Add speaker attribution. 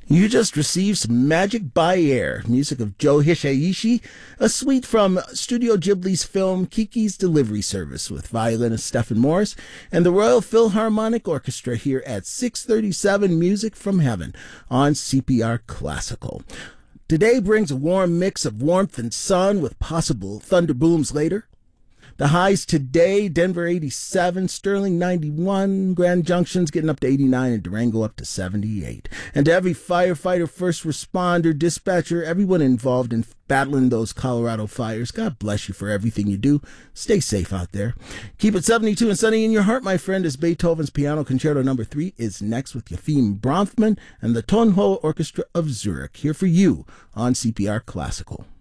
Speaker 1: You just received some Magic by Air, music of Joe Hisaishi, a suite from Studio Ghibli's film Kiki's Delivery Service with violinist Stephen Morris and the Royal Philharmonic Orchestra here at 637 Music from Heaven on CPR Classical. Today brings a warm mix of warmth and sun with possible thunder booms later. The highs today, Denver 87, Sterling 91, Grand Junction's getting up to 89, and Durango up to 78. And to every firefighter, first responder, dispatcher, everyone involved in battling those Colorado fires, God bless you for everything you do. Stay safe out there. Keep it 72 and sunny in your heart, my friend, as Beethoven's Piano Concerto No. 3 is next with Joachim Bronfman and the Tonho Orchestra of Zurich, here for you on CPR Classical.